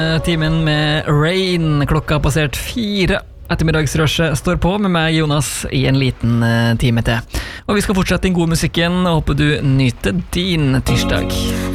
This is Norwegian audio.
Timen med Rain. Klokka har passert 4. Ettermiddagsrushet står på med meg, Jonas, i en liten time til. Og vi skal fortsette den gode musikken, og håper du nyter din tirsdag.